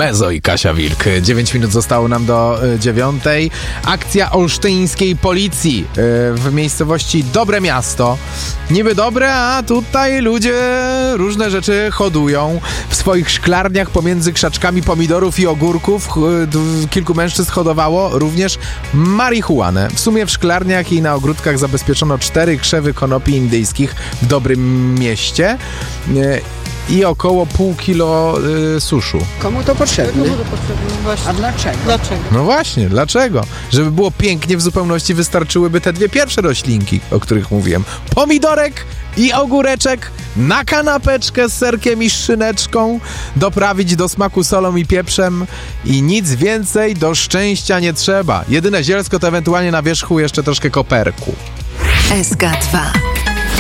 Mezo i Kasia Wilk. 9 minut zostało nam do 9. Akcja olsztyńskiej policji w miejscowości Dobre Miasto. Niby dobre, a tutaj ludzie różne rzeczy hodują. W swoich szklarniach pomiędzy krzaczkami pomidorów i ogórków kilku mężczyzn hodowało również marihuanę. W sumie w szklarniach i na ogródkach zabezpieczono 4 krzewy konopi indyjskich w Dobrym Mieście i około pół kilo suszu. Komu to potrzebne? Właśnie. A dlaczego? No właśnie, dlaczego? Żeby było pięknie, w zupełności wystarczyłyby te 2 pierwsze roślinki, o których mówiłem. Pomidorek i ogóreczek na kanapeczkę z serkiem i szyneczką, doprawić do smaku solą i pieprzem i nic więcej do szczęścia nie trzeba. Jedyne zielsko to ewentualnie na wierzchu jeszcze troszkę koperku. SK2